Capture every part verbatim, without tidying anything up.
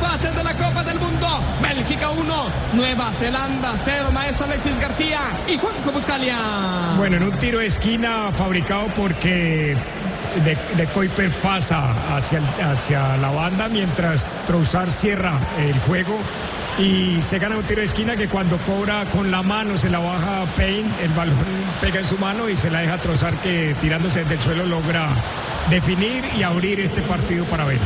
fase de la Copa del Mundo. Bélgica uno, Nueva Zelanda cero. Maestro Alexis García y Juanjo Buscalia. Bueno, en un tiro de esquina fabricado porque de, de Kuiper pasa hacia, hacia la banda mientras Trossard cierra el juego y se gana un tiro de esquina que cuando cobra con la mano se la baja Payne, el balón pega en su mano y se la deja Trossard, que tirándose desde el suelo logra definir y abrir este partido para Bélgica.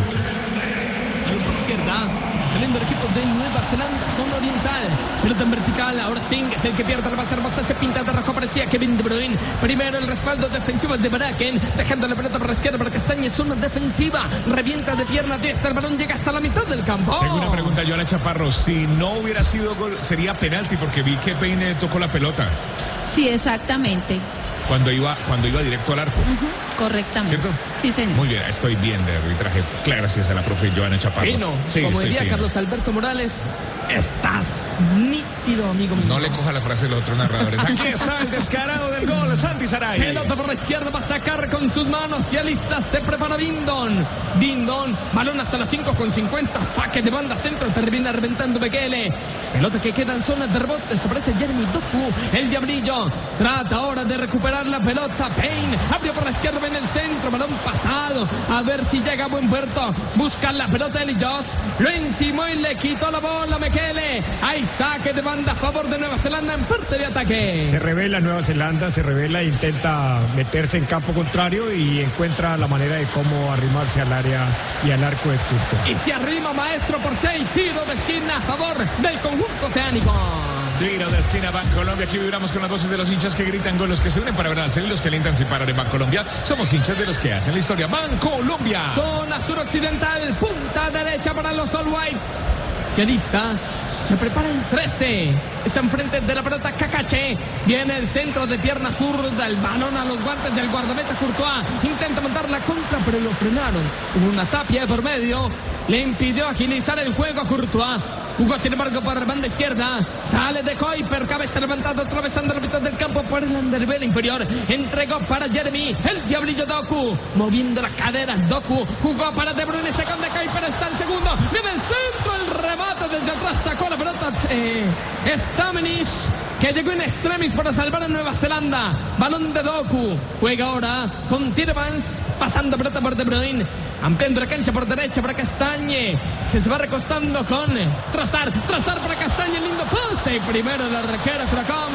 Izquierda, saliendo el equipo de Nueva Zelanda, zona oriental, pelota en vertical. Ahora Singh es el que pierde la base hermosa, se pinta de rojo, parecía Kevin De Bruyne. Primero el respaldo defensivo de Bracken, dejando la pelota para la izquierda para Castañe, zona defensiva, revienta de pierna diestra, el balón llega hasta la mitad del campo. Tengo una pregunta, Joana Chaparro, si no hubiera sido gol, sería penalti, porque vi que Payne tocó la pelota. Sí, exactamente. Cuando iba, cuando iba directo al arco. Uh-huh, correctamente. ¿Cierto? Sí, señor. Muy bien, estoy bien de arbitraje. Gracias a la profe Joana Chaparro. Fino, sí, como estoy diría fino. Carlos Alberto Morales, estás nítido, amigo mío. No le coja la frase de los otros narradores. Aquí está el descarado del gol, Santi Saray. Pelota por la izquierda, va a sacar con sus manos y alista, se prepara Bindon. Bindon, balón hasta las cinco con cincuenta, saque de banda centro, termina reventando Bekele. Pelota que queda en zona de rebote, desaparece Jeremy Doku, el diablillo. Trata ahora de recuperar la pelota. Payne abrió por la izquierda, en el centro, balón pasado. A ver si llega a buen puerto. Busca la pelota Eli Joss, lo encimó y le quitó la bola Bekele. Hay saque de banda a favor de Nueva Zelanda en parte de ataque. Se revela Nueva Zelanda, se revela, intenta meterse en campo contrario y encuentra la manera de cómo arrimarse al área y al arco de Courtois. Y se arrima, maestro, porque hay tiro de esquina a favor del conjunto oceánico. Tiro de esquina, Bancolombia. Aquí vibramos con las voces de los hinchas que gritan gol, los que se unen para abrazar y los que alientan sin parar en Bancolombia. Somos hinchas de los que hacen la historia. Bancolombia. Zona suroccidental, punta derecha para los All Whites. Se alista, se prepara el trece. Está enfrente de la pelota Cacache. Viene el centro de pierna zurda, el balón a los guantes del guardameta Courtois. Intenta montar la contra, pero lo frenaron. Hubo una tapia de por medio. Le impidió agilizar el juego a Courtois. Jugó sin embargo por banda izquierda. Sale de Kuiper, cabeza levantada, atravesando la mitad del campo por el underbel inferior. Entregó para Jeremy, el diablillo Doku. Moviendo la cadera, Doku. Jugó para De Bruyne, second de Kuiper, está el segundo. Viene el centro, el remate desde atrás, sacó la pelota. Eh, Stamenish, que llegó en extremis para salvar a Nueva Zelanda. Balón de Doku. Juega ahora con Tielemans, pasando pelota por De Bruyne. Ampliando la cancha por derecha para Castañe. Se va recostando con Trossard. Trossard para Castañe. Lindo pase. Primero el arquero Cracón.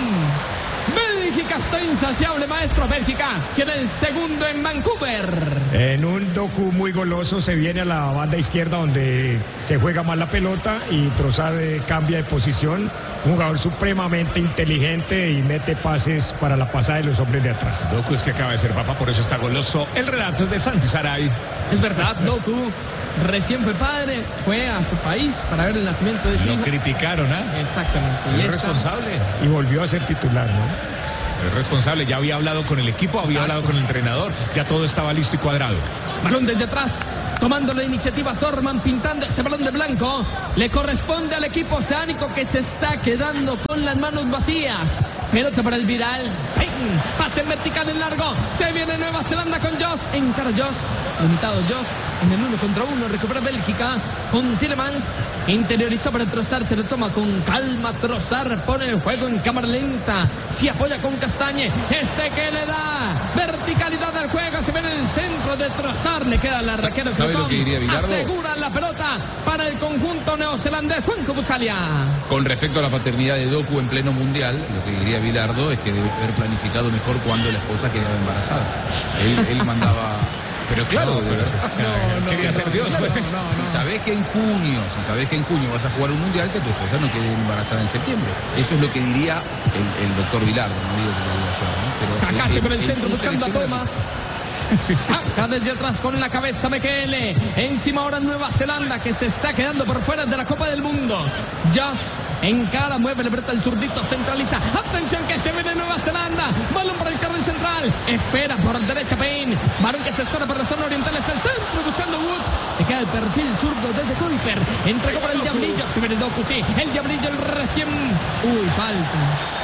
Bélgica está insaciable, maestro. Bélgica quiere el segundo en Vancouver. En un Doku muy goloso se viene a la banda izquierda donde se juega más la pelota y Trossard eh, cambia de posición. Un jugador supremamente inteligente y mete pases para la pasada de los hombres de atrás. Doku es que acaba de ser papá, por eso está goloso. El relato es de Santi Saray. Es verdad, Doku recién fue padre, fue a su país para ver el nacimiento de su Lo hijo. criticaron, ¿ah? Exactamente. ¿eh? Y Es esta... responsable. Y volvió a ser titular, ¿no? Es responsable, ya había hablado con el equipo, había Exacto. hablado con el entrenador, ya todo estaba listo y cuadrado. Balón desde atrás, tomando la iniciativa Sorman, pintando ese balón de blanco. Le corresponde al equipo oceánico que se está quedando con las manos vacías. Pelota para el viral. ¡Ping! Pase en vertical en largo. Se viene Nueva Zelanda con Joss. Encara Joss. Limitado Joss. En el uno contra uno. Recupera Bélgica con Tielemans. Interiorizó para Trossard. Se lo toma con calma. Trossard pone el juego en cámara lenta. Se apoya con Castañe. Este que le da verticalidad al juego. Se viene en el centro de Trossard. Le queda la raquera. ¿Sabe lo que diría Bilardo? Asegura la pelota para el conjunto neozelandés. Juanjo Buscalia. Con respecto a la paternidad de Doku en pleno mundial, lo que diría Bilardo es que debe haber planificado mejor cuando la esposa quedaba embarazada. Él, él mandaba... Pero claro, de verdad. No, no, quería ser Dios, Claro, pues. si sabés que en junio, si sabés que en junio vas a jugar un mundial, que tu esposa no quede embarazada en septiembre. Eso es lo que diría el, el doctor Bilardo, no digo que lo diga yo, ¿no? Pero Cacache en- por el en centro su buscando a selección Thomas. así. Saca desde atrás con la cabeza Bekele. Encima ahora Nueva Zelanda, que se está quedando por fuera de la Copa del Mundo. Joss encara, mueve, le breta el zurdito, centraliza. Atención que se viene Nueva Zelanda. Balón para el carril central. Espera por derecha Payne. Balón que se escora por la zona oriental. Es el centro buscando Wood. Le queda el perfil zurdo desde Kuiper. Entregó para el diablillo. Se viene Doku, sí. El diablillo, el recién. Uy, falta.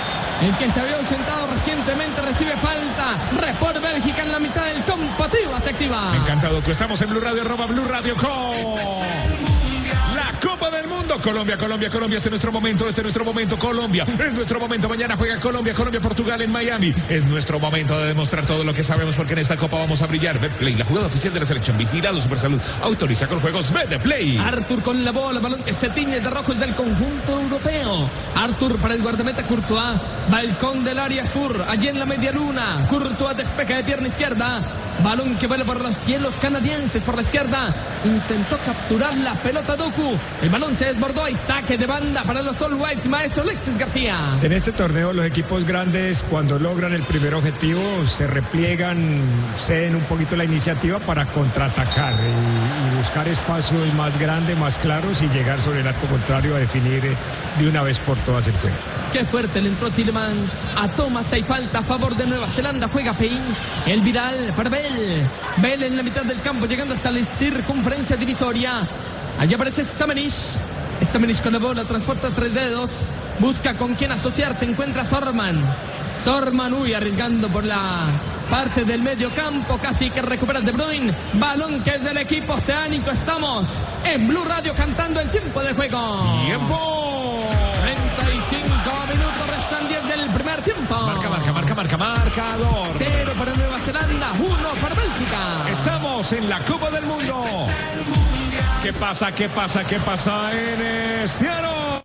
El que se había ausentado recientemente recibe falta. Report Bélgica en la mitad del campo. Se activa. Me encanta, Doku. Estamos en Blue Radio, arroba Blue Radio con la Copa del Mundo. Colombia, Colombia, Colombia. Este es nuestro momento, este es nuestro momento. Colombia, es nuestro momento. Mañana juega Colombia, Colombia, Portugal en Miami. Es nuestro momento de demostrar todo lo que sabemos porque en esta Copa vamos a brillar. Betplay, la jugada oficial de la selección. Vigilado Supersalud. Autoriza con juegos Betplay. Arthur con la bola, balón que se tiñe de rojo es del conjunto europeo. Arthur para el guardameta Courtois. Balcón del área sur, allí en la media luna. Courtois despeja de pierna izquierda. Balón que vuela por los cielos canadienses por la izquierda. Intentó capturar la pelota Doku. El balón se desbordó y saque de banda para los All Whites. Maestro Alexis García. En este torneo los equipos grandes cuando logran el primer objetivo se repliegan, ceden un poquito la iniciativa para contraatacar y, y buscar espacios más grandes, más claros y llegar sobre el arco contrario a definir de una vez por todas el juego. Qué fuerte le entró Tielemans a Thomas. Hay falta a favor de Nueva Zelanda. Juega Payne. El viral para Bell. Bell en la mitad del campo llegando hasta la circunferencia divisoria. Allá aparece Stamenic. Stamenic con la bola. Transporta tres dedos. Busca con quién asociarse. Encuentra Sorman. Sorman, uy, arriesgando por la parte del medio campo. Casi que recupera De Bruyne. Balón que es del equipo oceánico. Estamos en Blue Radio cantando el tiempo de juego. Tiempo. treinta y cinco minutos, restan diez del primer tiempo. Marca, marca, marca, marca, marcador. Cero para Nueva Zelanda, uno para Bélgica. Estamos en la Copa del Mundo. ¿Qué pasa, qué pasa, qué pasa en Cielo?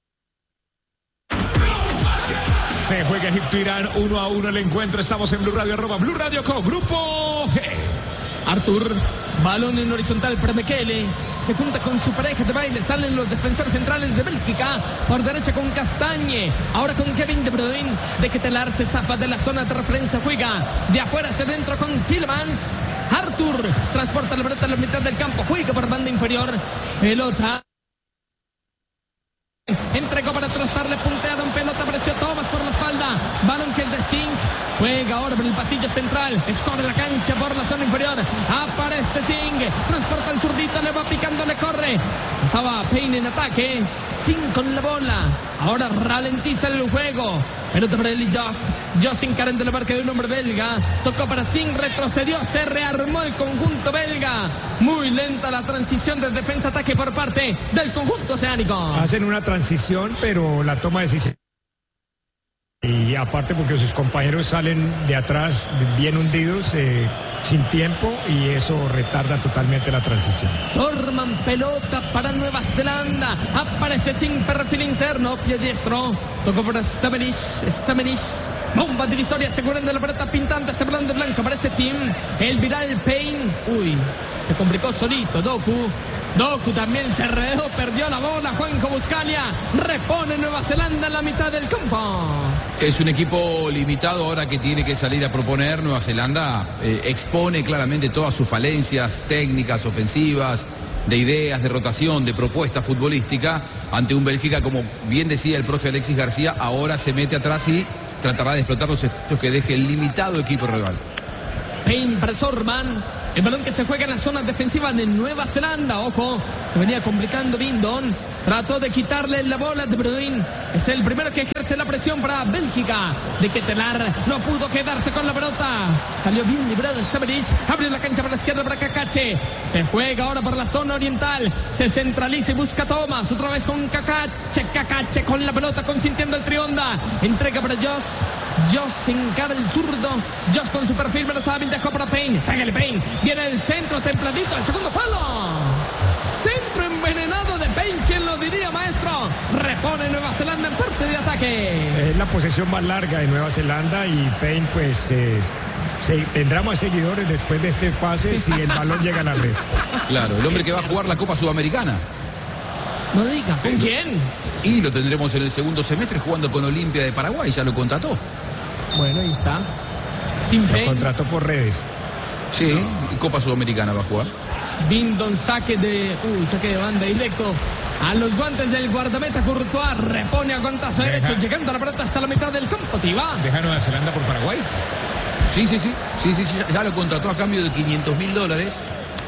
Se juega Egipto-Irán, uno a uno el encuentro. Estamos en Blue Radio, arroba Blue Radio Co, Grupo G. Arthur, balón en horizontal para Mekele. Se junta con su pareja de baile. Salen los defensores centrales de Bélgica. Por derecha con Castañe. Ahora con Kevin De Bruyne. De Ketelar se zafa de la zona de referencia. Juega de afuera hacia adentro con Tielemans. Arthur transporta la pelota a la mitad del campo. Juega por banda inferior. Pelota. Entregó para trazarle punteado en pelota. Apareció Thomas por la espalda. Balón que es de Singh. Juega ahora por el pasillo central. Escorre la cancha por la zona inferior. Aparece Singh. Transporta el zurdito. Le va picando, le corre. Pasaba Payne en ataque. Singh con la bola. Ahora ralentiza el juego. Pelota para Eli Joss. Joss encara de la marca de un hombre belga. Tocó para Singh. Retrocedió. Se rearmó el conjunto belga. Muy lenta la transición de defensa-ataque por parte del conjunto oceánico. Hacen una transición, pero la toma de decisión. Y aparte porque sus compañeros salen de atrás bien hundidos, eh, sin tiempo, y eso retarda totalmente la transición. Sorman, pelota para Nueva Zelanda. Aparece sin perfil interno, pie diestro. Tocó por Stamenic. Stamenic. Bomba divisoria, asegurando la pelota pintante, se de blanco. Aparece Tim. El viral Payne. Uy, se complicó solito Doku. Doku también se enredó, perdió la bola. Juanjo Buscalia repone Nueva Zelanda en la mitad del campo. Es un equipo limitado ahora que tiene que salir a proponer. Nueva Zelanda eh, expone claramente todas sus falencias técnicas, ofensivas, de ideas, de rotación, de propuesta futbolística, ante un Bélgica, como bien decía el profe Alexis García, ahora se mete atrás y tratará de explotar los espacios que deje el limitado equipo rival. Payne para Sorman. El balón que se juega en la zona defensiva de Nueva Zelanda. Ojo, se venía complicando Bindon. Trató de quitarle la bola De Bruyne. Es el primero que ejerce la presión para Bélgica. De Ketelar no pudo quedarse con la pelota. Salió bien librado Stamenic. Abrió la cancha para la izquierda para Cacache. Se juega ahora por la zona oriental. Se centraliza y busca Thomas. Otra vez con Cacache. Cacache con la pelota consintiendo el trionda. Entrega para Joss. Joss encara el zurdo. Joss con su perfil menos hábil dejó para Payne. Pégale Payne. Viene el centro templadito. El segundo palo. Centro envenenado de Payne. ¿Quién lo diría, maestro? Repone Nueva Zelanda en parte de ataque. Es la posesión más larga de Nueva Zelanda y Payne pues eh, se, tendrá más seguidores después de este pase si el balón llega a la red. Claro, el hombre que va a jugar la Copa Sudamericana. No diga, ¿con quién? Y lo tendremos en el segundo semestre jugando con Olimpia de Paraguay, ya lo contrató. Bueno, ahí está. Tim Lo Payne. contrató por redes. Sí, y Copa Sudamericana va a jugar. Bindon saque de... Uy, saque de banda directo a los guantes del guardameta Courtois. Repone a guantazo Deja. derecho, llegando a la pelota hasta la mitad del campo. Tiba. ¿Deja Nueva Zelanda por Paraguay? Sí, sí, sí, sí, sí, sí, ya, ya lo contrató a cambio de quinientos mil dólares.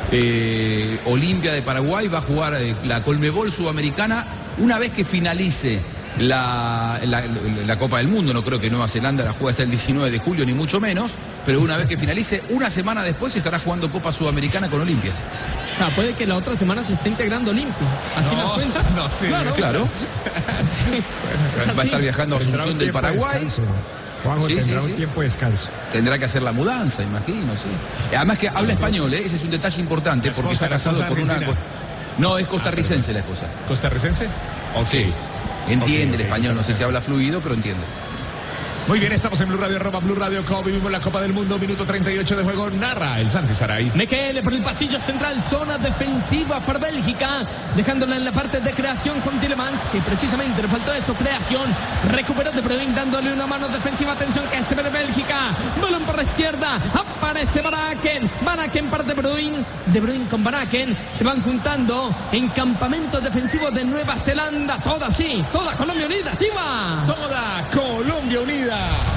Eh, Olimpia de Paraguay va a jugar eh, la Colmebol Sudamericana una vez que finalice la, la, la Copa del Mundo. No creo que Nueva Zelanda la juegue hasta el diecinueve de julio, ni mucho menos, pero una vez que finalice, una semana después estará jugando Copa Sudamericana con Olimpia. sea, puede que la otra semana se esté integrando limpio. Así No, las cuentas. no, sí, claro. Claro. Sí. Es Va a estar así. viajando a Tendrá Asunción un del tiempo de Paraguay. descanso. Juanjo, Sí, tendrá sí, un sí. tiempo de descanso. Tendrá que hacer la mudanza, imagino, sí. Además que habla español, ¿eh? Ese es un detalle importante ¿La porque esposa- está la casado esposa con una... argentina? No, es costarricense la esposa. ¿Costarricense? Ok. Sí. Entiende Ok, el ok, español, no sé ok. si habla fluido, pero entiende. Muy bien, estamos en Blue Radio, arroba Blue Radio Co. Vivimos la Copa del Mundo, minuto treinta y ocho de juego. Narra el Santi Saray. Mekele por el pasillo central, zona defensiva para Bélgica, dejándola en la parte de creación con Tielemans, que precisamente le faltó eso, creación. Recuperó De Bruyne dándole una mano defensiva, atención que se ve de Bélgica. Balón por la izquierda, aparece Van Aken. Van Aken para De Bruyne, De Bruyne con Van Aken, se van juntando en campamento defensivo de Nueva Zelanda. Toda sí, toda Colombia unida, activa. Toda Colombia unida.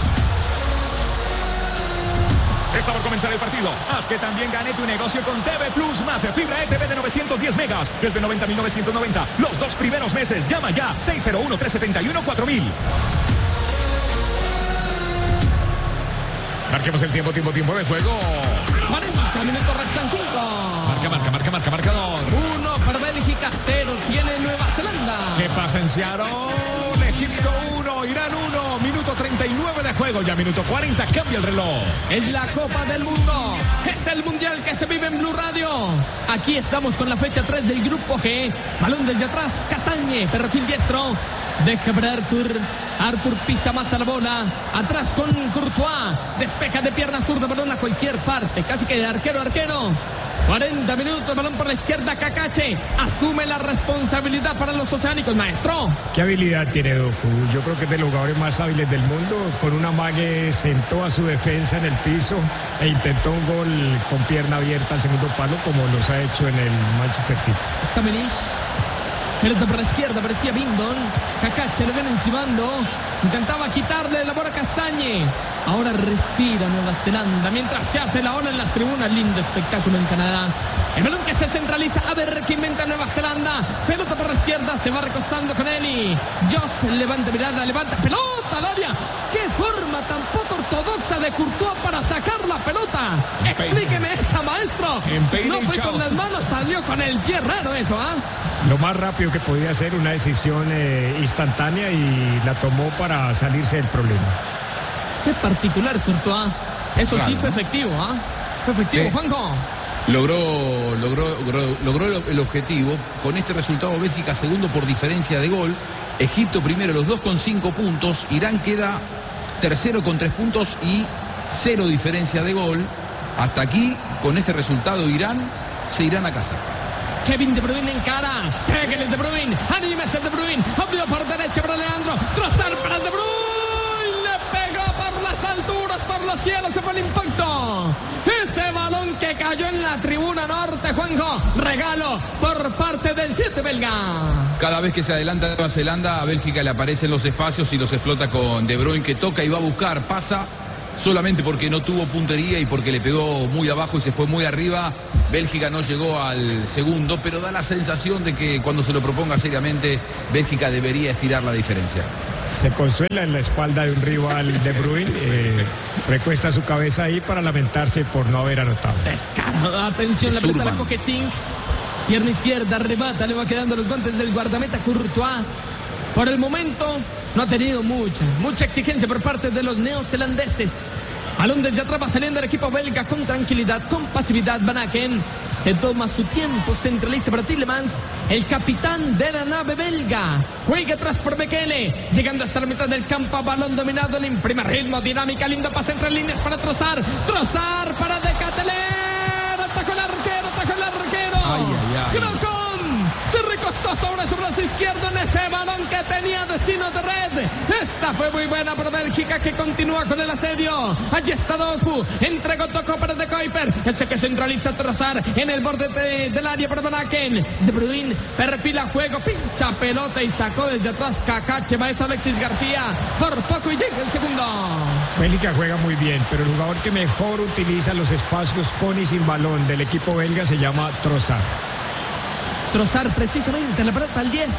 Está por comenzar el partido. Haz que también gane tu negocio con T V Plus más fibra E T V de novecientos diez megas desde noventa mil novecientos noventa. Los dos primeros meses. Llama ya seis cero uno, tres siete uno, cuatro mil. Marquemos el tiempo, tiempo, tiempo de juego. cuarenta minutos restan cinco. Marca, marca, marca, marca, marcador. Uno para Bélgica, cero tiene Nueva Zelanda. ¿Qué pasa en Seattle? Egipto uno, Irán uno, minuto treinta y nueve de juego, ya minuto cuarenta, cambia el reloj. Es la Copa del Mundo, es el Mundial que se vive en Blue Radio. Aquí estamos con la fecha tres del Grupo G. Balón desde atrás, Castañe, perroquín diestro. Deja para Artur, Artur pisa más a la bola. Atrás con Courtois, despeja de pierna zurda, balón a cualquier parte, casi que de arquero a arquero. cuarenta minutos, balón por la izquierda, Cacache asume la responsabilidad para los oceánicos, maestro. ¿Qué habilidad tiene Doku? Yo creo que es de los jugadores más hábiles del mundo. Con una mague sentó a su defensa en el piso e intentó un gol con pierna abierta al segundo palo, como los ha hecho en el Manchester City. Stamenish, pelota por la izquierda, parecía Bindon. Cacache lo viene encimando, intentaba quitarle la bola a Castañe. Ahora respira Nueva Zelanda mientras se hace la ola en las tribunas. Lindo espectáculo en Canadá. El balón que se centraliza. A ver qué inventa Nueva Zelanda. Pelota por la izquierda. Se va recostando con Eli. Joss levanta mirada. Levanta. Pelota al área. Qué forma tan poco ortodoxa de Courtois para sacar la pelota. Explíqueme esa, maestro. No fue con las manos, salió con el pie. Raro eso, ¿ah? ¿eh? Lo más rápido que podía hacer, una decisión eh, instantánea, y la tomó para salirse del problema. Qué particular Courtois. Eso Claro, sí fue ¿no? efectivo, ¿ah? ¿eh? Fue efectivo, Sí. Juanjo. Logró, logró, logró, logró el, el objetivo. Con este resultado, Bélgica segundo por diferencia de gol. Egipto primero, los dos con cinco puntos. Irán queda tercero con tres puntos y cero diferencia de gol. Hasta aquí, con este resultado, Irán se irán a casa. Kevin De Bruyne en cara. Pégale De Bruyne. Anímese De Bruyne. Abrió por derecha para Leandro. Trozar para De Bruyne. Le pegó por las alturas, por los cielos. Se fue el impacto. Ese balón que cayó en la tribuna norte, Juanjo. Regalo por parte del siete belga. Cada vez que se adelanta Nueva Zelanda, a Bélgica le aparecen los espacios y los explota con De Bruyne, que toca y va a buscar. Pasa solamente porque no tuvo puntería y porque le pegó muy abajo y se fue muy arriba. Bélgica no llegó al segundo, pero da la sensación de que cuando se lo proponga seriamente, Bélgica debería estirar la diferencia. Se consuela en la espalda de un rival. De Bruyne eh, recuesta su cabeza ahí para lamentarse por no haber anotado. Descarado. Atención, la pelota la Surman. coge Zink. Pierna izquierda, remata, le va quedando los guantes del guardameta Courtois. Por el momento no ha tenido mucha, mucha exigencia por parte de los neozelandeses. Balón desde atrás va saliendo el equipo belga con tranquilidad, con pasividad. Van Aken se toma su tiempo, centraliza para Tielemans, el capitán de la nave belga. Juega atrás por Mekele, llegando hasta la mitad del campo, balón dominado, le imprime ritmo, dinámica, lindo pase entre líneas para Trozar. Trozar para De Ketelaere, atacó el arquero, atacó el arquero. Ay, ay, ay. Crocon se recostó sobre su brazo izquierdo en ese balón que tenía destino de red. Esta fue muy buena para Bélgica, que continúa con el asedio. Allí está Doku, entregó Tocó para De Kuiper, ese que centraliza Trozar en el borde de, del área para Van Aken. De Bruyne perfila juego, pincha pelota y sacó desde atrás Cacache, maestro Alexis García. Por poco y llega el segundo. Bélgica juega muy bien, pero el jugador que mejor utiliza los espacios con y sin balón del equipo belga se llama Trossard. Trozar precisamente la pelota al diez.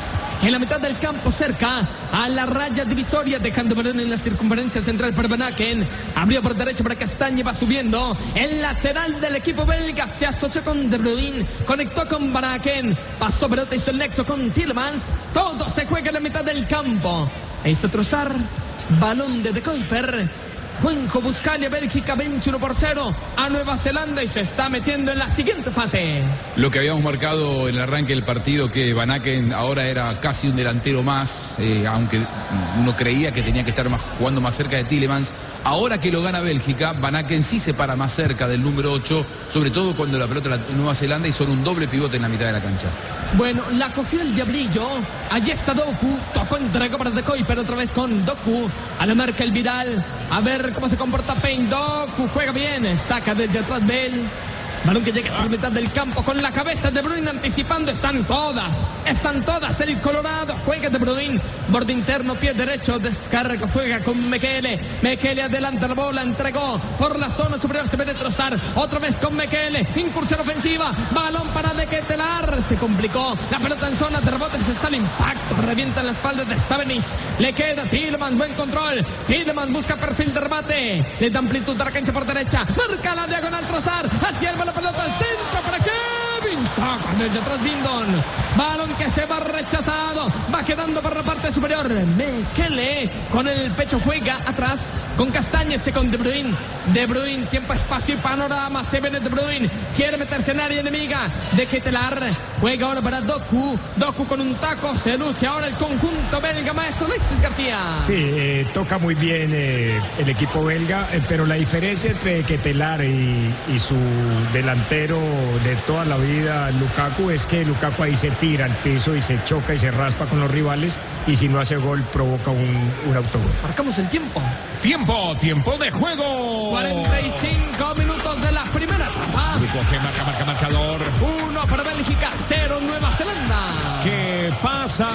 en la mitad del campo, cerca a la raya divisoria, dejando balón en la circunferencia central para Van Aken. Abrió por derecha para Castañe, va subiendo. El lateral del equipo belga se asoció con De Bruyne, conectó con Van Aken, pasó pelota, hizo el nexo con Tielemans. Todo se juega en la mitad del campo. E hizo trozar, balón de De Kuiper. Juanjo Buscalia, Bélgica vence uno por cero a Nueva Zelanda y se está metiendo en la siguiente fase. Lo que habíamos marcado en el arranque del partido, que Van Aken ahora era casi un delantero más, eh, aunque uno creía que tenía que estar más, jugando más cerca de Tielemans. Ahora que lo gana Bélgica, Van Aken sí se para más cerca del número ocho, sobre todo cuando la pelota la Nueva Zelanda y son un doble pivote en la mitad de la cancha. Bueno, la cogió el Diablillo. Allí está Doku. Tocó, entregó para De Kuiper, otra vez con Doku. A la marca el Vidal. A ver cómo se comporta Payne. Doku juega bien. Saca desde atrás Bell. Balón que llega a la mitad del campo con la cabeza de Bruyne anticipando. Están todas. Están todas. El Colorado juega de Bruyne. Borde interno, pie derecho. Descarga, juega con Mekele. Mekele adelanta la bola. Entregó por la zona superior. Se ve destrozar. Otra vez con Mekele. Incursión ofensiva. Balón para De Ketelaere. Se complicó. La pelota en zona de rebote. Se está el impacto. Revienta en la espalda de Stevenage. Le queda Tielemans. Buen control. Tielemans busca perfil de remate. Le da amplitud de la cancha por derecha. Marca la diagonal Trossard. Hacia el balón. Pelota al centro para Kevin. Saca desde atrás Bindon. Balón que se va rechazado. Va quedando por la parte superior. Mekele con el pecho juega atrás. Con Castañes, con De Bruyne. De Bruyne, tiempo, espacio y panorama. Se viene De Bruyne. Quiere meterse en área enemiga. De Ketelaere. Juega ahora para Doku. Doku con un taco. Se luce ahora el conjunto belga. Maestro Alexis García. Sí, eh, toca muy bien eh, el equipo belga, eh, pero la diferencia entre Ketelaere y, y su delantero de toda la vida, Lukaku, es que Lukaku ahí se tira al piso y se choca y se raspa con los rivales, y si no hace gol provoca un, un autogol. Marcamos el tiempo. Tiempo, tiempo de juego. cuarenta y cinco minutos de la primera etapa. Grupo G marca, marca, marcador. Uno para Bélgica, cero Nueva Zelanda. ¿Qué pasa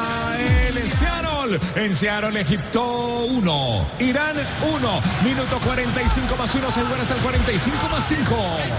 en Seattle? En Seattle, Egipto uno, Irán uno. Minuto cuarenta y cinco más uno, se juega hasta el cuarenta y cinco más cinco.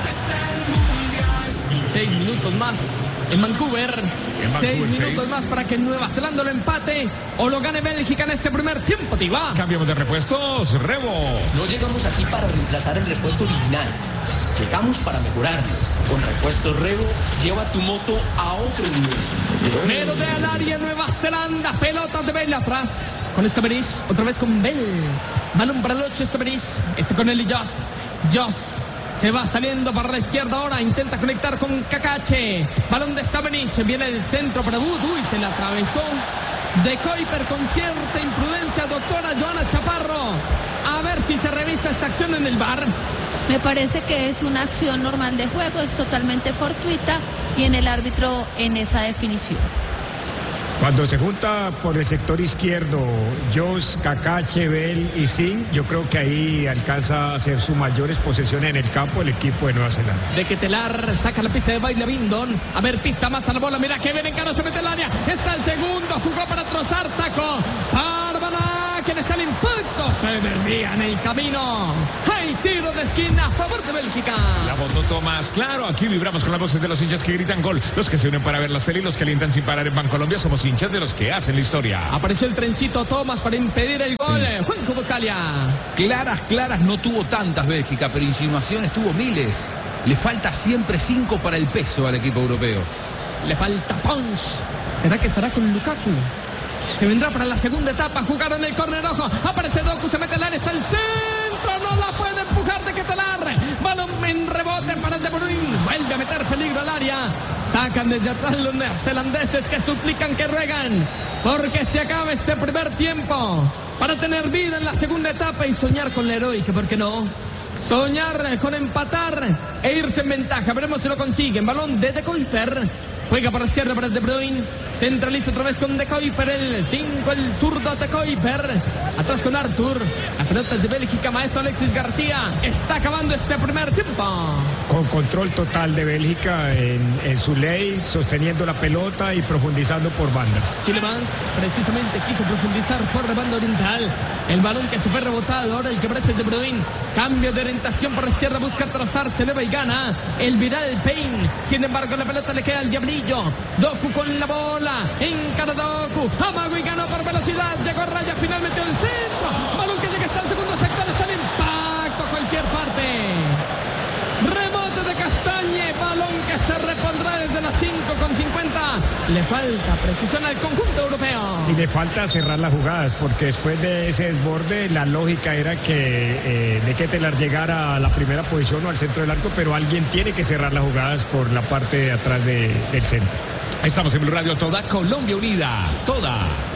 Seis minutos más en Vancouver. En Vancouver seis seis. minutos más para que Nueva Zelanda lo empate o lo gane Bélgica en ese primer tiempo, Tiba. Cambiamos de repuestos, Rebo. No llegamos aquí para reemplazar el repuesto original. Llegamos para mejorarlo. Con Repuestos Rebo, lleva tu moto a otro nivel. Pero de al área Nueva Zelanda. Pelota de Bell atrás. Con Stevenage. Otra vez con Bell. Balón para el ocho, Stevenage. Este con él y Joss. Joss. Se va saliendo para la izquierda ahora. Intenta conectar con Cacache. Balón de Stevenage. Viene el centro para Wood. Uy, se le atravesó. De Kuiper con cierta imprudencia. Doctora Joana Chaparro. A ver si se revisa esta acción en el V A R. Me parece que es una acción normal de juego, es totalmente fortuita y en el árbitro en esa definición. Cuando se junta por el sector izquierdo Joss, Cacache, Bell y Singh, yo creo que ahí alcanza a hacer sus mayores posesiones en el campo el equipo de Nueva Zelanda. De Ketelaere saca la pista de baile Bindon. A ver, pisa más a la bola. Mira que viene Cano, se mete el área. Está el segundo. Jugó para Trossard. Taco. Bárbara. ¿Quién es el impacto? Se desvía en el camino. Hay tiro de esquina a favor de Bélgica. La voz no Tomás. Claro, aquí vibramos con las voces de los hinchas que gritan gol. Los que se unen para ver la serie y los que alientan sin parar en Bancolombia. Somos hinchas de los que hacen la historia. Apareció el trencito Thomas para impedir el gol. Sí. Juanjo Buscalia. Claras, claras no tuvo tantas Bélgica, pero insinuaciones tuvo miles. Le falta siempre cinco para el peso al equipo europeo. Le falta punch. ¿Será que estará con Lukaku? Se vendrá para la segunda etapa. Jugaron el córner rojo. Aparece Doku, se mete el área. Es el centro. No la puede empujar de Ketelaere. Balón en rebote para De Bruyne. Vuelve a meter peligro al área. Sacan desde atrás los neozelandeses que suplican, que ruegan. Porque se acaba este primer tiempo. Para tener vida en la segunda etapa y soñar con la heroica. ¿Por qué no? Soñar con empatar e irse en ventaja. Veremos si lo consiguen. Balón de De Kuiper. Juega para la izquierda para De Bruyne. Centraliza otra vez con De Kuiper. El cinco, el zurdo De Kuiper. Atrás con Artur. La pelota es de Bélgica, maestro Alexis García. Está acabando este primer tiempo. Con control total de Bélgica en, en su ley, sosteniendo la pelota y profundizando por bandas. Tielemans precisamente quiso profundizar por la banda oriental. El balón que se fue rebotado, ahora el que aparece es De Bruyne. Cambio de orientación por la izquierda, busca trazar, se eleva y gana el Viral Pain. Sin embargo, la pelota le queda al Diablillo. Doku con la bola, encara Doku. Amago y ganó por velocidad, llegó a raya, finalmente el centro. Balón que llega hasta el segundo sector, está el impacto a cualquier parte. Rebote de Castañe, balón que se repondrá desde las cinco con cincuenta. Le falta precisión al conjunto europeo. Y le falta cerrar las jugadas, porque después de ese desborde, la lógica era que eh, de que Telar llegara a la primera posición o al centro del arco, pero alguien tiene que cerrar las jugadas por la parte de atrás de, del centro. Estamos en Blue Radio, toda Colombia unida, toda.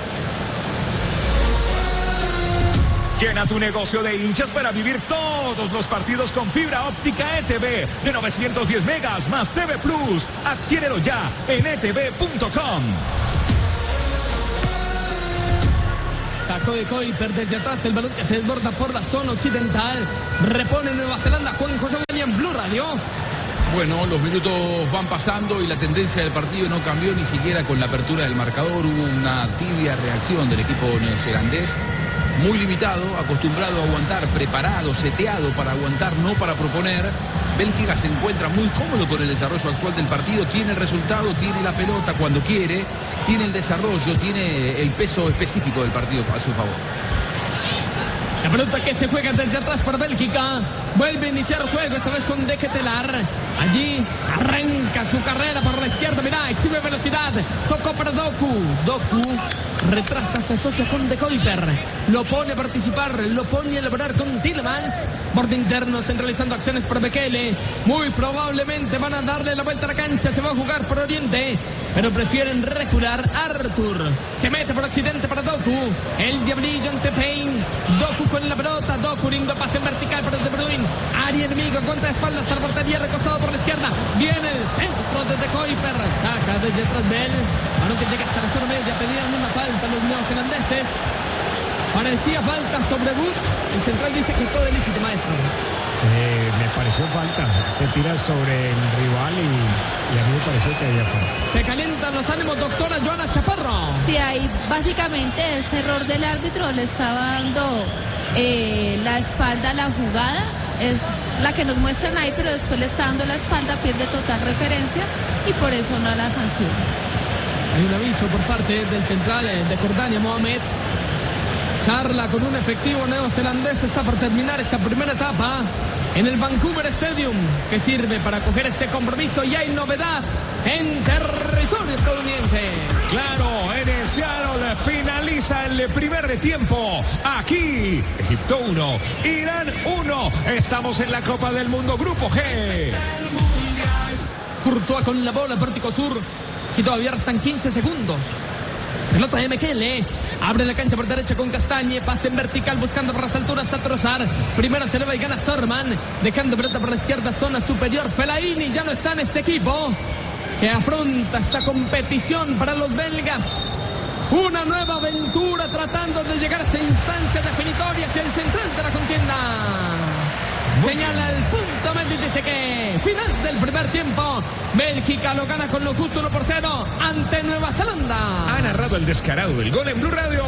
Llena tu negocio de hinchas para vivir todos los partidos con fibra óptica E T V de novecientos diez megas más T V Plus. Adquiérelo ya en e t v punto com. Sacó de Kuiper desde atrás el balón que se desborda por la zona occidental. Repone Nueva Zelanda. Juan José William, Blue Radio. Bueno, los minutos van pasando y la tendencia del partido no cambió ni siquiera con la apertura del marcador. Hubo una tibia reacción del equipo neozelandés. Muy limitado, acostumbrado a aguantar, preparado, seteado para aguantar, no para proponer. Bélgica se encuentra muy cómodo con el desarrollo actual del partido, tiene el resultado, tiene la pelota cuando quiere, tiene el desarrollo, tiene el peso específico del partido a su favor. La pelota que se juega desde atrás para Bélgica. Vuelve a iniciar el juego, esta vez con De Ketelaar. Allí arranca su carrera por la izquierda. Mirá, exhibe velocidad. Tocó para Doku. Doku retrasa, se asocia con De Kuiper. Lo pone a participar, lo pone a elaborar con Tielemans. Borde interno, centralizando acciones por Bekele. Muy probablemente van a darle la vuelta a la cancha. Se va a jugar por Oriente, pero prefieren recular. Artur se mete por Occidente para Doku. El Diablillo ante Payne. Doku con la pelota. Doku lindo pase en vertical para De Bruyne. Área enemigo contra espaldas a la portería, recostado por la izquierda. Viene el centro de De Kuiper. Saca desde atrás de él. Balón que llega hasta la zona media. Pedían una falta los neozelandeses. Parecía falta sobre Wood. El central dice que todo es lícito, maestro. Eh, me pareció falta. Se tira sobre el rival y, y a mí me pareció que había falta. Se calientan los ánimos, doctora Joana Chaparro. Sí, ahí básicamente ese error del árbitro le estaba dando eh, la espalda a la jugada. Es la que nos muestran ahí, pero después le está dando la espalda, pierde total referencia y por eso no la sanción. Hay un aviso por parte del central de Jordania, Mohamed. Charla con un efectivo neozelandés. Está por terminar esa primera etapa en el Vancouver Stadium, que sirve para coger este compromiso. Y hay novedad en territorio estadounidense. Claro, en Seattle finaliza el primer tiempo. Aquí, Egipto uno, Irán uno. Estamos en la Copa del Mundo, Grupo G. Courtois con la bola, vértigo sur. Y todavía restan quince segundos. Pelota de Mekele. Abre la cancha por derecha con Castañe. Pase en vertical buscando por las alturas a Trossard. Primero se eleva y gana Sorman. Dejando pelota por la izquierda, zona superior. Fellaini ya no está en este equipo. Que afronta esta competición para los belgas. Una nueva aventura tratando de llegar a esa instancia definitoria hacia el central de la contienda. Señala el punto Mendy, dice que final del primer tiempo. Bélgica lo gana con locus uno por cero ante Nueva Zelanda. Ha narrado el descarado del gol en Blue Radio.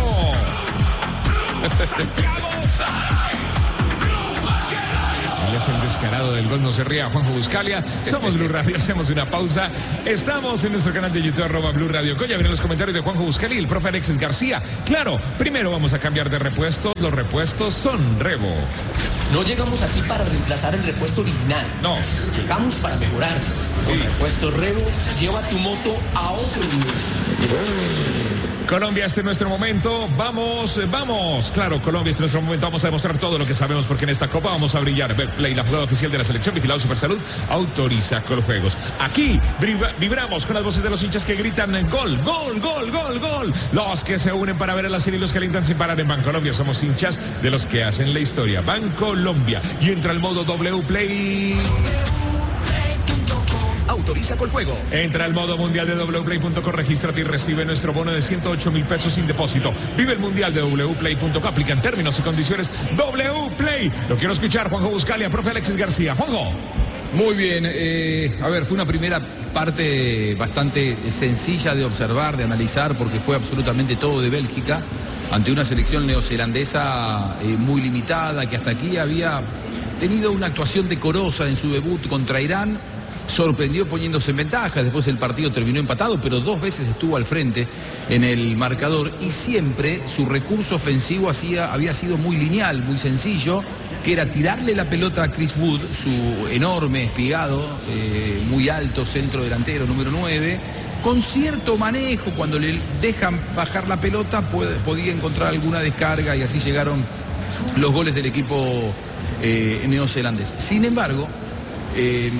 Él es el descarado del gol, no se ría, Juanjo Buscalia. Somos Blue Radio, hacemos una pausa. Estamos en nuestro canal de YouTube, arroba Blue Radio. Ya vienen los comentarios de Juanjo Buscalia y el profe Alexis García. Claro, primero vamos a cambiar de repuesto. Los repuestos son Revo. No llegamos aquí para reemplazar el repuesto original. No. Llegamos para mejorarlo. Con Sí. repuesto Revo, lleva tu moto a otro nivel. Colombia, este es nuestro momento. Vamos, vamos. Claro, Colombia, este es nuestro momento. Vamos a demostrar todo lo que sabemos porque en esta Copa vamos a brillar. Betplay, la jugada oficial de la selección, vigilado Supersalud, autoriza con los juegos. Aquí vibra- vibramos con las voces de los hinchas que gritan gol, gol, gol, gol, gol. Los que se unen para ver a la serie y los que alientan sin parar en Bancolombia. Somos hinchas de los que hacen la historia. Bancolombia. Y entra el modo W Play. Autoriza con juego. Entra al modo mundial de w play punto co, regístrate y recibe nuestro bono de ciento ocho mil pesos sin depósito. Vive el mundial de w play punto co. Aplican términos y condiciones. W Play. Lo quiero escuchar, Juanjo Buscalia, profe Alexis García. Juanjo. Muy bien, eh, a ver, fue una primera parte bastante sencilla de observar, de analizar, porque fue absolutamente todo de Bélgica, ante una selección neozelandesa eh, muy limitada, que hasta aquí había tenido una actuación decorosa en su debut contra Irán, sorprendió poniéndose en ventaja, después el partido terminó empatado, pero dos veces estuvo al frente en el marcador y siempre su recurso ofensivo hacía, había sido muy lineal, muy sencillo, que era tirarle la pelota a Chris Wood, su enorme espigado, eh, muy alto centro delantero, número nueve, con cierto manejo, cuando le dejan bajar la pelota puede, podía encontrar alguna descarga y así llegaron los goles del equipo eh, neozelandés. Sin embargo, eh,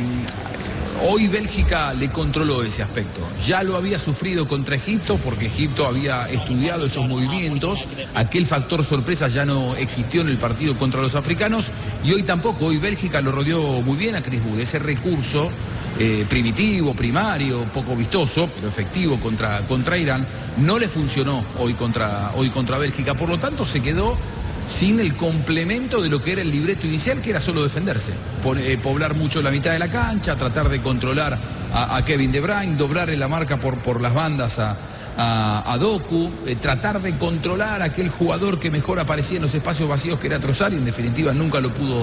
hoy Bélgica le controló ese aspecto. Ya lo había sufrido contra Egipto porque Egipto había estudiado esos movimientos. Aquel factor sorpresa ya no existió en el partido contra los africanos y hoy tampoco. Hoy Bélgica lo rodeó muy bien a Chris Wood. Ese recurso eh, primitivo, primario, poco vistoso, pero efectivo contra, contra Irán, no le funcionó hoy contra, hoy contra Bélgica. Por lo tanto, se quedó sin el complemento de lo que era el libreto inicial, que era solo defenderse, poblar mucho la mitad de la cancha, tratar de controlar a, a Kevin De Bruyne, doblar en la marca por, por las bandas a, a, a Doku, eh, tratar de controlar a aquel jugador que mejor aparecía en los espacios vacíos, que era Trossard, y en definitiva nunca lo pudo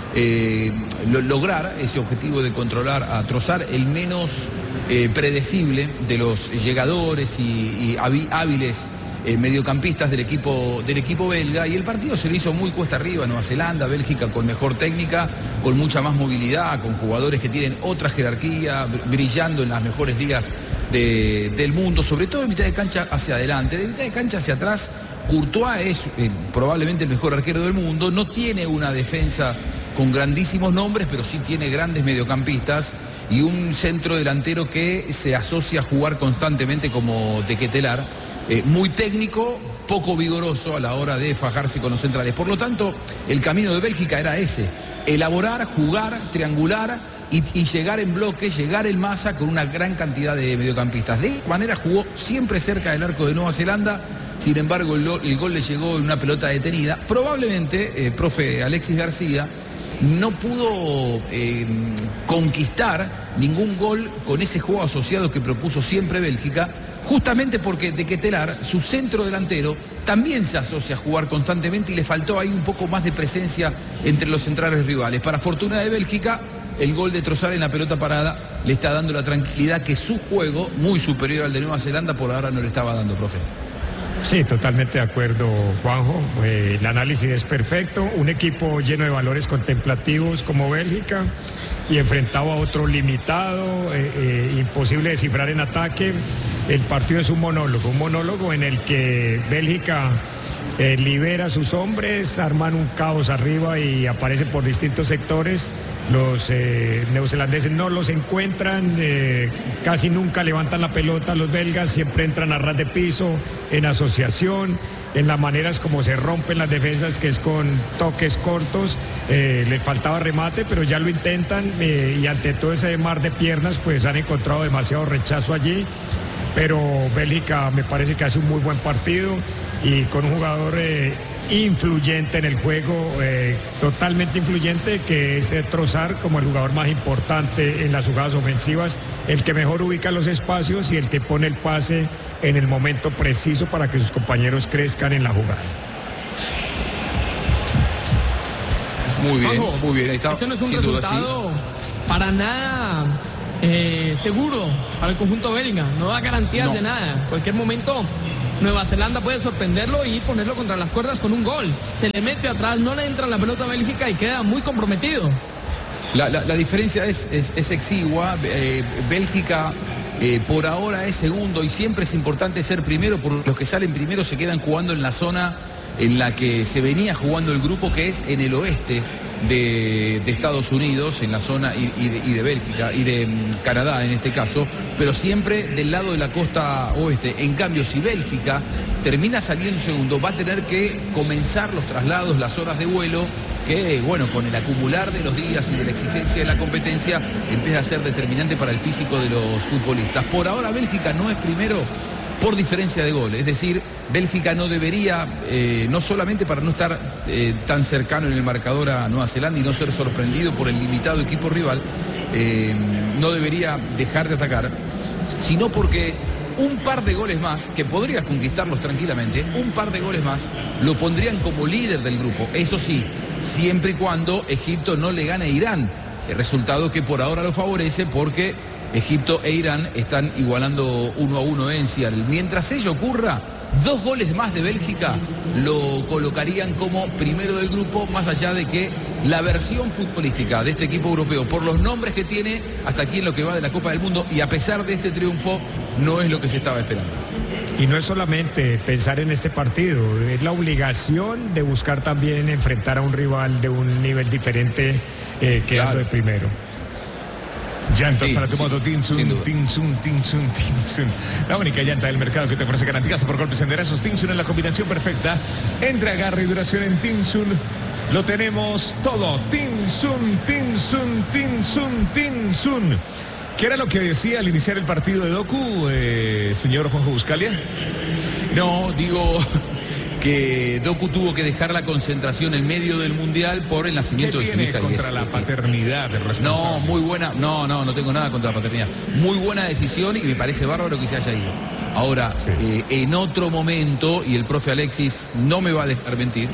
eh, lo, lograr, ese objetivo de controlar a Trossard, el menos eh, predecible de los llegadores y, y hábiles Eh, mediocampistas del equipo, del equipo belga, y el partido se le hizo muy cuesta arriba. Nueva Zelanda, Bélgica con mejor técnica, con mucha más movilidad, con jugadores que tienen otra jerarquía, brillando en las mejores ligas de, del mundo, sobre todo de mitad de cancha hacia adelante. De mitad de cancha hacia atrás, Courtois es eh, probablemente el mejor arquero del mundo, no tiene una defensa con grandísimos nombres, pero sí tiene grandes mediocampistas y un centro delantero que se asocia a jugar constantemente como De Ketelaere. Eh, muy técnico, poco vigoroso a la hora de fajarse con los centrales. Por lo tanto, el camino de Bélgica era ese: elaborar, jugar, triangular y, y llegar en bloque, llegar en masa con una gran cantidad de mediocampistas. De esta manera jugó siempre cerca del arco de Nueva Zelanda. Sin embargo, el, el gol le llegó en una pelota detenida. Probablemente, eh, profe Alexis García no pudo eh, conquistar ningún gol con ese juego asociado que propuso siempre Bélgica, justamente porque De Ketelaere, su centro delantero, también se asocia a jugar constantemente y le faltó ahí un poco más de presencia entre los centrales rivales. Para fortuna de Bélgica, el gol de Trossard en la pelota parada le está dando la tranquilidad que su juego, muy superior al de Nueva Zelanda, por ahora no le estaba dando, profe. Sí, totalmente de acuerdo, Juanjo. Eh, el análisis es perfecto. Un equipo lleno de valores contemplativos como Bélgica y enfrentado a otro limitado, eh, eh, imposible de cifrar en ataque. El partido es un monólogo, un monólogo en el que Bélgica eh, libera a sus hombres, arman un caos arriba y aparecen por distintos sectores. Los eh, neozelandeses no los encuentran, eh, casi nunca levantan la pelota los belgas, siempre entran a ras de piso, en asociación, en las maneras como se rompen las defensas, que es con toques cortos. Eh, les faltaba remate, pero ya lo intentan, eh, y ante todo ese mar de piernas pues han encontrado demasiado rechazo allí. Pero Bélgica me parece que hace un muy buen partido y con un jugador eh, influyente en el juego, eh, totalmente influyente, que es Trossard, como el jugador más importante en las jugadas ofensivas, el que mejor ubica los espacios y el que pone el pase en el momento preciso para que sus compañeros crezcan en la jugada. Muy bien, Juanjo, muy bien, ahí está. ese no es un sin duda, resultado para nada eh, seguro para el conjunto belga, no da garantías No. de nada. En cualquier momento Nueva Zelanda puede sorprenderlo y ponerlo contra las cuerdas con un gol. Se le mete atrás, no le entra la pelota a Bélgica y queda muy comprometido. La, la, la diferencia es, es, es exigua. Eh, Bélgica eh, por ahora es segundo y siempre es importante ser primero, porque los que salen primero se quedan jugando en la zona en la que se venía jugando el grupo, que es en el oeste de, de Estados Unidos, en la zona y, y, de, y de Bélgica y de um, Canadá en este caso, pero siempre del lado de la costa oeste. En cambio, si Bélgica termina saliendo segundo, va a tener que comenzar los traslados, las horas de vuelo que, bueno, con el acumular de los días y de la exigencia de la competencia, empieza a ser determinante para el físico de los futbolistas. Por ahora Bélgica no es primero por diferencia de goles, es decir, Bélgica no debería, eh, no solamente para no estar eh, tan cercano en el marcador a Nueva Zelanda y no ser sorprendido por el limitado equipo rival, eh, no debería dejar de atacar, sino porque un par de goles más, que podría conquistarlos tranquilamente, un par de goles más lo pondrían como líder del grupo, eso sí, siempre y cuando Egipto no le gane a Irán, el resultado que por ahora lo favorece porque Egipto e Irán están igualando uno a uno en Seattle. Mientras ello ocurra, dos goles más de Bélgica lo colocarían como primero del grupo, más allá de que la versión futbolística de este equipo europeo, por los nombres que tiene hasta aquí en lo que va de la Copa del Mundo, y a pesar de este triunfo, no es lo que se estaba esperando. Y no es solamente pensar en este partido, es la obligación de buscar también enfrentar a un rival de un nivel diferente, eh, quedando Claro. de primero. Llantas Sí, para tu sí, moto Tinsun, sin duda. Tinsun, Tinsun, Tinsun. La única llanta del mercado que te ofrece garantías por golpes en derechos. Tinsun es la combinación perfecta entre agarre y duración en Tinsun. Lo tenemos todo. Tinsun, Tinsun, Tinsun, Tinsun. ¿Qué era lo que decía al iniciar el partido de Doku, eh, señor Juanjo Buscalia? No, digo que Doku tuvo que dejar la concentración en medio del Mundial por el ¿Qué nacimiento de su tiene hija. y contra es- la eh, paternidad del No, responsable? muy buena, no, no, no tengo nada contra la paternidad. Muy buena decisión y me parece bárbaro que se haya ido. Ahora, Sí. eh, en otro momento, y el profe Alexis no me va a dejar mentir,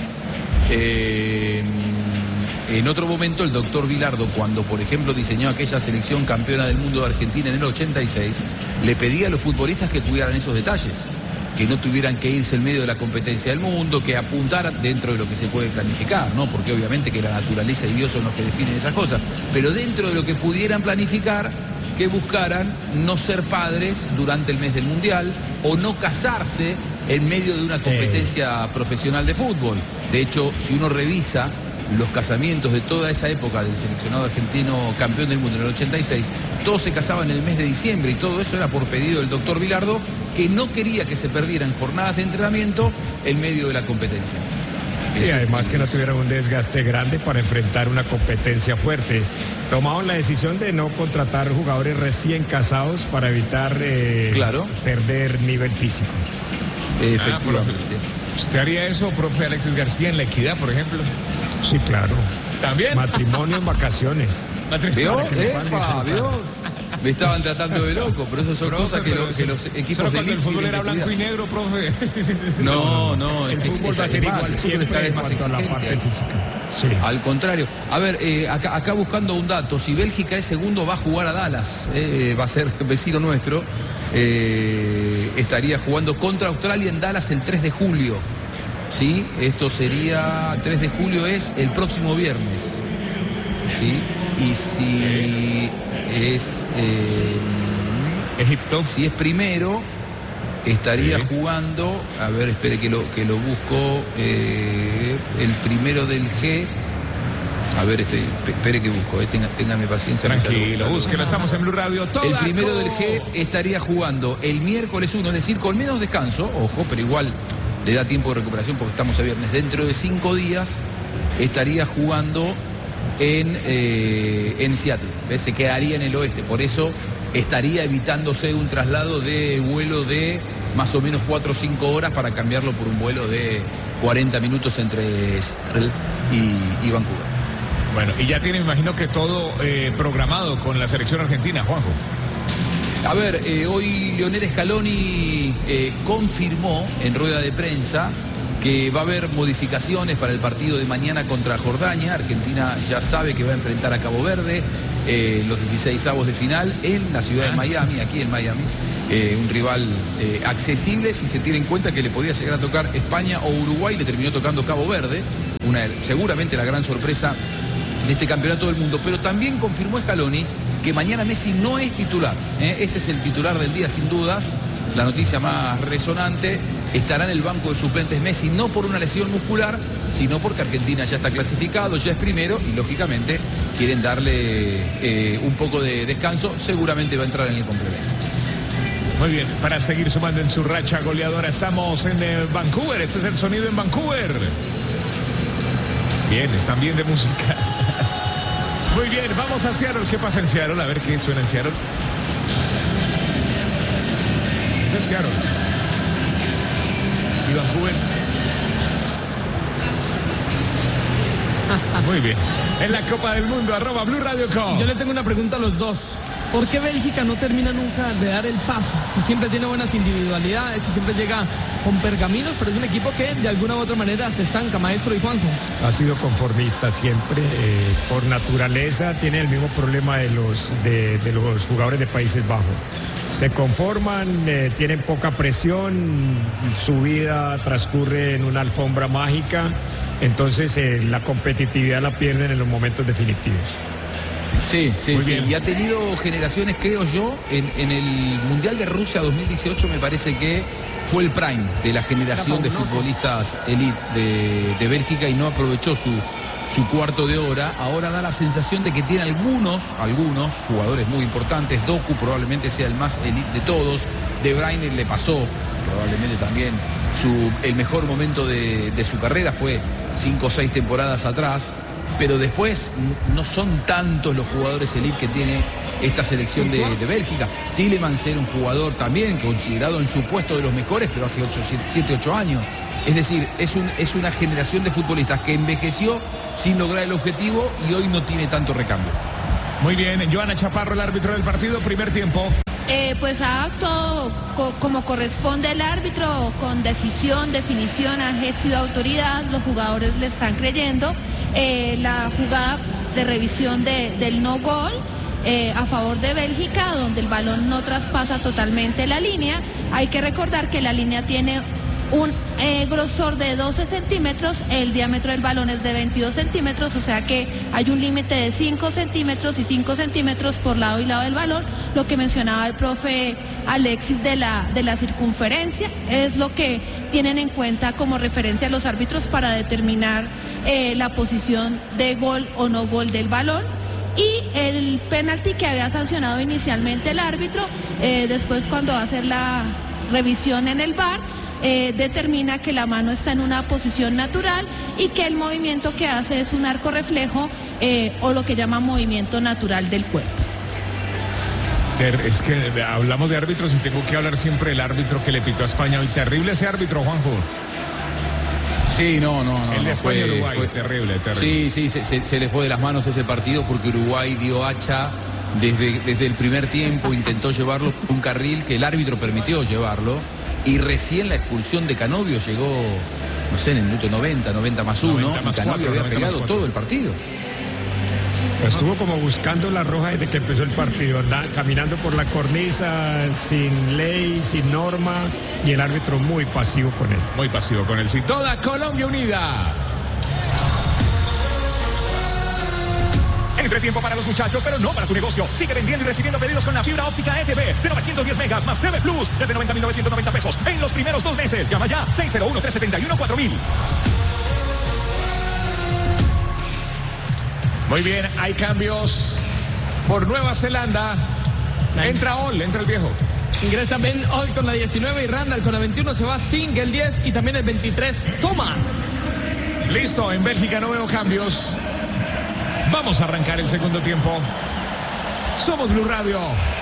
eh, en otro momento el doctor Bilardo, cuando por ejemplo diseñó aquella selección campeona del mundo de Argentina en el ochenta y seis, le pedía a los futbolistas que cuidaran esos detalles, que no tuvieran que irse en medio de la competencia del mundo, que apuntaran dentro de lo que se puede planificar, ¿no? Porque obviamente que la naturaleza y Dios son los que definen esas cosas, pero dentro de lo que pudieran planificar, que buscaran no ser padres durante el mes del Mundial o no casarse en medio de una competencia profesional de fútbol. De hecho, si uno revisa los casamientos de toda esa época del seleccionado argentino campeón del mundo en el ochenta y seis, todos se casaban en el mes de diciembre y todo eso era por pedido del doctor Bilardo, que no quería que se perdieran jornadas de entrenamiento en medio de la competencia. Sí, Eso además es- que no tuvieran un desgaste grande para enfrentar una competencia fuerte. Tomaron la decisión de no contratar jugadores recién casados para evitar eh, Claro. perder nivel físico. Efectivamente. ¿Usted haría eso, profe Alexis García, en La Equidad, por ejemplo? Sí, claro. ¿También? Matrimonio en vacaciones. ¿Vio? Para que le puedan ¡Epa! disfrutar. ¿Vio? Me estaban tratando de loco, pero eso son Profe, cosas que, pero lo- que los solo equipos de cuando el elite fútbol tienen era que blanco y cuidar. negro, profe. No, no, es El que es, fútbol es- va a ser es más, igual el fútbol es cada siempre vez en más cuanto a la parte exigente. física. Sí. Al contrario. A ver, eh, acá, acá buscando un dato, si Bélgica es segundo va a jugar a Dallas, eh, va a ser vecino nuestro, eh, estaría jugando contra Australia en Dallas el tres de julio. ¿Sí? Esto sería, tres de julio es el próximo viernes. ¿Sí? Y si es, eh, Egipto. si es primero, estaría Sí. jugando, a ver, espere que lo, que lo busco, eh, el primero del G. A ver, este, espere que busco, eh, tenga, téngame paciencia. que ya lo- ya Tranquilo, lo- búsquelo, estamos en Blue Radio. Toda El primero del co- G estaría jugando el miércoles uno, es decir, con menos descanso, ojo, pero igual le da tiempo de recuperación porque estamos a viernes. Dentro de cinco días estaría jugando en, eh, en Seattle, ¿ves? Se quedaría en el oeste, por eso estaría evitándose un traslado de vuelo de más o menos cuatro o cinco horas para cambiarlo por un vuelo de cuarenta minutos entre Seattle y, y Vancouver. Bueno, y ya tiene, me imagino que todo eh, programado con la selección argentina, Juanjo. A ver, eh, hoy Leonel Scaloni eh, confirmó en rueda de prensa que va a haber modificaciones para el partido de mañana contra Jordania. Argentina ya sabe que va a enfrentar a Cabo Verde eh, los dieciseisavos de final en la ciudad de Miami, aquí en Miami. Eh, un rival eh, accesible si se tiene en cuenta que le podía llegar a tocar España o Uruguay, le terminó tocando Cabo Verde, una, seguramente la gran sorpresa de este campeonato del mundo. Pero también confirmó Scaloni que mañana Messi no es titular, ¿eh? Ese es el titular del día sin dudas, la noticia más resonante. Estará en el banco de suplentes Messi, no por una lesión muscular, sino porque Argentina ya está clasificado, ya es primero y lógicamente quieren darle eh, un poco de descanso, seguramente va a entrar en el complemento. Muy bien, para seguir sumando en su racha goleadora, estamos en eh, Vancouver. Este es el sonido en Vancouver. Bien, están bien de música. Muy bien, vamos a Seattle. ¿Qué pasa en Seattle? A ver qué suena en Seattle. Es Seattle. Y Vancouver. Muy bien. En la Copa del Mundo, arroba Blue Radio Com. Yo le tengo una pregunta a los dos. ¿Por qué Bélgica no termina nunca de dar el paso? Si siempre tiene buenas individualidades, si siempre llega con pergaminos, pero es un equipo que de alguna u otra manera se estanca, maestro y Juanjo. Ha sido conformista siempre, eh, por naturaleza tiene el mismo problema de los, de, de los jugadores de Países Bajos. Se conforman, eh, tienen poca presión, su vida transcurre en una alfombra mágica, entonces eh, la competitividad la pierden en los momentos definitivos. Sí, sí, Muy sí. bien. Y ha tenido generaciones, creo yo, en, en el Mundial de Rusia dos mil dieciocho me parece que fue el prime de la generación de futbolistas elite de, de Bélgica y no aprovechó su, su cuarto de hora. Ahora da la sensación de que tiene algunos, algunos jugadores muy importantes. Doku probablemente sea el más elite de todos. De Bruyne le pasó probablemente también su, el mejor momento de, de su carrera fue cinco o seis temporadas atrás. Pero después no son tantos los jugadores elite que tiene esta selección de, de Bélgica. Tielemans era un jugador también considerado en su puesto de los mejores, pero hace siete, ocho años. Es decir, es, un, es una generación de futbolistas que envejeció sin lograr el objetivo y hoy no tiene tanto recambio. Muy bien, Joana Chaparro, el árbitro del partido, primer tiempo. Eh, pues ha actuado co como corresponde el árbitro, con decisión, definición, ha ejercido autoridad, los jugadores le están creyendo. Eh, la jugada de revisión de, del no gol eh, a favor de Bélgica, donde el balón no traspasa totalmente la línea. Hay que recordar que la línea tiene un eh, grosor de doce centímetros, el diámetro del balón es de veintidós centímetros, o sea que hay un límite de cinco centímetros y cinco centímetros por lado y lado del balón. Lo que mencionaba el profe Alexis de la, de la circunferencia es lo que tienen en cuenta como referencia los árbitros para determinar eh, la posición de gol o no gol del balón. Y el penalti que había sancionado inicialmente el árbitro, eh, después cuando va a hacer la revisión en el V A R, eh, determina que la mano está en una posición natural y que el movimiento que hace es un arco reflejo eh, o lo que llama movimiento natural del cuerpo. Es que hablamos de árbitros y tengo que hablar siempre del árbitro que le pitó a España hoy. Terrible ese árbitro, Juanjo. Sí, no, no, no. El de no, España fue, Uruguay, fue, terrible, terrible. Sí, sí, se, se, se le fue de las manos ese partido porque Uruguay dio hacha desde, desde el primer tiempo, intentó llevarlo por un carril que el árbitro permitió llevarlo y recién la expulsión de Canovio llegó, no sé, en el minuto noventa, noventa más uno, noventa más y Canovio cuatro, había pegado todo el partido. Estuvo como buscando la roja desde que empezó el partido, anda, caminando por la cornisa sin ley, sin norma, y el árbitro muy pasivo con él. Muy pasivo con él, sí. Toda Colombia unida. Entretiempo para los muchachos, pero no para tu negocio. Sigue vendiendo y recibiendo pedidos con la fibra óptica E T V de novecientos diez megas más T V Plus desde noventa mil novecientos noventa pesos en los primeros dos meses. Llama ya seis cero uno, tres siete uno, cuatro mil. Muy bien, hay cambios por Nueva Zelanda. Entra Ol, entra el viejo. Ingresa Ben Ol con la diecinueve y Randall con la veintiuno. Se va Singh el diez y también el veintitrés, Thomas. Listo, en Bélgica no veo cambios. Vamos a arrancar el segundo tiempo. Somos Blue Radio.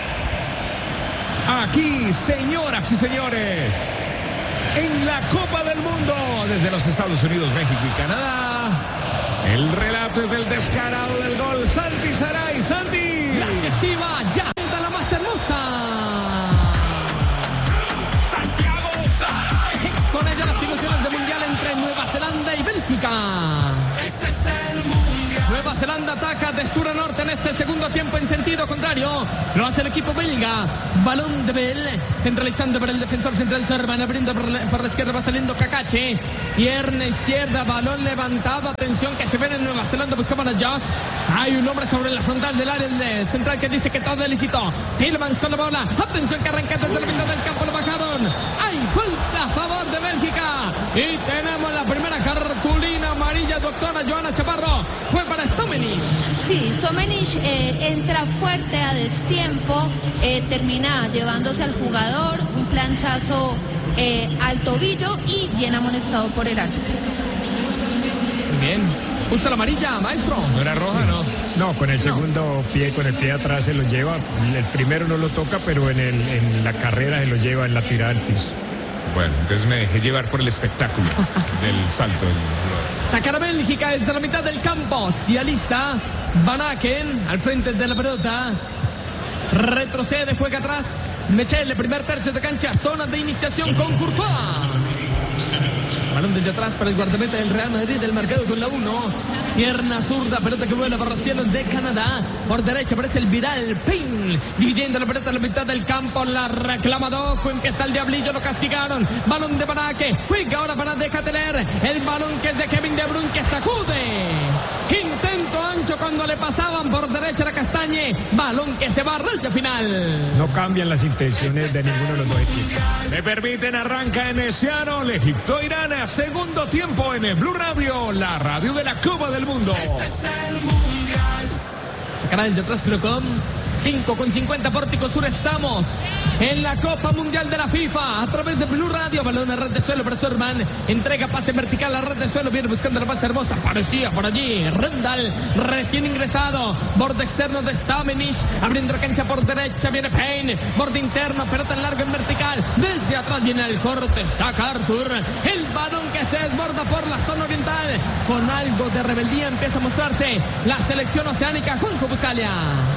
Aquí, señoras y señores, en la Copa del Mundo, desde los Estados Unidos, México y Canadá. El relato es del descarado del gol, Santi Saray. Santi. Gracias, Tiva. Ya está la más hermosa. Santiago Saray. Con ella las ilusiones de mundial entre Nueva Zelanda y Bélgica. Este es el mundial. Nueva Zelanda ataca de sur a norte en este segundo tiempo en sentido contrario. Lo hace el equipo belga. Balón de Bell, centralizando para el defensor central Servan, abriendo por la, por la izquierda, va saliendo Cacache. Pierna izquierda, balón levantado. Atención que se ven en Nueva Zelanda, buscaban a Joss. Hay un hombre sobre la frontal del área el central que dice que todo es lícito. Tielemans con la bola. Atención que arranca desde la mitad del campo, lo bajaron. Hay falta a favor de Bélgica. Y tenemos la primera cartulina amarilla, doctora Joana Chaparro. Fue para Stomenich. Sí, Stomenich eh, entra fuerte a destiempo, eh, termina llevándose al jugador, un planchazo eh, al tobillo y bien amonestado por el árbitro. Bien. Usa la amarilla, maestro. ¿No era roja, no? No, con el segundo pie, con el pie de atrás se lo lleva. El primero no lo toca, pero en, el, en la carrera se lo lleva en la tirada al piso. Bueno, entonces me dejé llevar por el espectáculo del salto. Sacará Bélgica desde la mitad del campo. Se alista Van Aken al frente de la pelota. Retrocede, juega atrás. Mechele, primer tercio de cancha, zona de iniciación con Courtois. Balón desde atrás para el guardameta del Real Madrid, del marcado con la uno. Pierna zurda, pelota que vuela por los cielos de Canadá. Por derecha aparece el Viral Payne, dividiendo la pelota en la mitad del campo. La reclama Doku, empieza el diablillo, lo castigaron. Balón de Banaque, juega ahora para De Ketelaere. El balón que es de Kevin De Bruyne, que sacude. Intento ancho cuando le pasaban por derecha a Castañe. Balón que se va a raya final. No cambian las intenciones de ninguno de los dos equipos. Me permiten, arranca en Seattle, Egipto, Irán, segundo tiempo en Blue Radio, la radio de la Copa del Mundo. Sacará desde atrás Clocom. cinco con cincuenta, Pórtico Sur, estamos en la Copa Mundial de la FIFA a través de Blue Radio. Balón a red de suelo para Sorman, entrega pase vertical a red de suelo, viene buscando la pase hermosa, parecía por allí Rendal, recién ingresado, borde externo de Stamenic, abriendo la cancha por derecha, viene Payne, borde interno, pelota en largo en vertical, desde atrás viene el corte, saca Arthur, el balón que se desborda por la zona oriental, con algo de rebeldía empieza a mostrarse la selección oceánica. Juanjo Buscalia.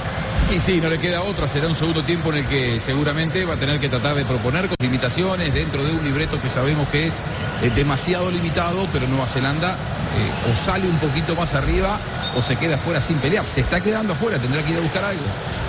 Y sí, no le queda otra, será un segundo tiempo en el que seguramente va a tener que tratar de proponer con limitaciones dentro de un libreto que sabemos que es eh, demasiado limitado, pero Nueva Zelanda eh, o sale un poquito más arriba o se queda afuera sin pelear. Se está quedando afuera, tendrá que ir a buscar algo.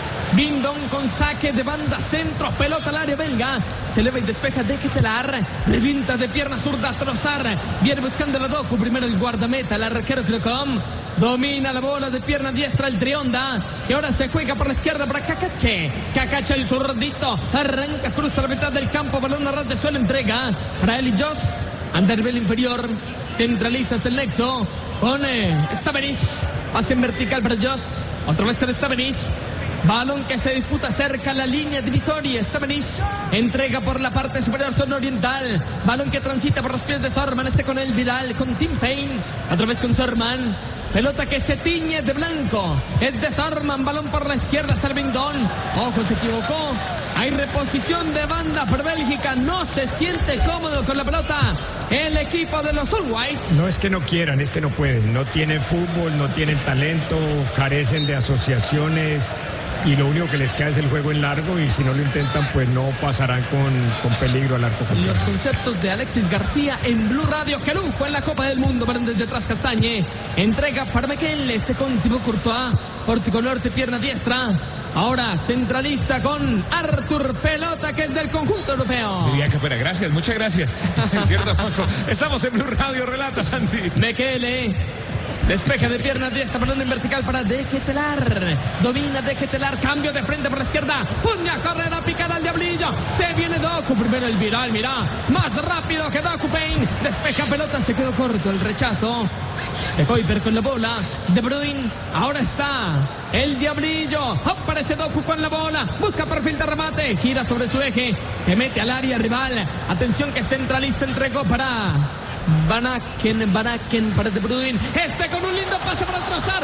Bindon con saque de banda centro, pelota al área belga, se eleva y despeja De Ketelaere, revienta de pierna zurda Trossard, viene buscando la Doku, primero el guardameta, el arquero Clocom, domina la bola de pierna diestra el Trionda, que ahora se juega por la izquierda para Cacache, Cacache el zurdito, arranca, cruza la mitad del campo, balón a ras de suelo, entrega para Eli Jos, Anderbel inferior, centraliza el nexo con eh, Stamenic, pase en vertical para Jos, otra vez con Stamenic. Balón que se disputa cerca a la línea divisoria. Stamenic entrega por la parte superior zona oriental. Balón que transita por los pies de Sorman. Este con el Viral, con Tim Payne. Otra vez con Sorman. Pelota que se tiñe de blanco. Es de Sorman. Balón por la izquierda. Salvindón. Ojo, se equivocó. Hay reposición de banda por Bélgica. No se siente cómodo con la pelota el equipo de los All Whites. No es que no quieran, es que no pueden. No tienen fútbol, no tienen talento, carecen de asociaciones. Y lo único que les queda es el juego en largo, y si no lo intentan, pues no pasarán con, con peligro al arco contrario. Los conceptos de Alexis García en Blue Radio. Que lujo en la Copa del Mundo. Balón desde atrás Castañe. Entrega para Mekele. Se con Thibaut Courtois. Pórtico norte, pierna diestra. Ahora centraliza con Arthur, pelota que es del conjunto europeo. Diría que espera, gracias, muchas gracias. Es cierto, Juanjo. Estamos en Blue Radio, relata Santi. Mekele. Despeja de pierna diestra, balón en vertical para De Ketelaere. Domina De Ketelaere, cambio de frente por la izquierda. Pone a correr a picar al diablillo. Se viene Doku, primero el Viral, mira. Más rápido que Doku Payne. Despeja pelota, se quedó corto el rechazo. De Kuiper con la bola. De Bruyne, ahora está el diablillo. Aparece Doku con la bola. Busca perfil de remate. Gira sobre su eje. Se mete al área rival. Atención que centraliza, entregó para Van Aken, Van Aken para De Bruyne. Este con un lindo pase para Trossard.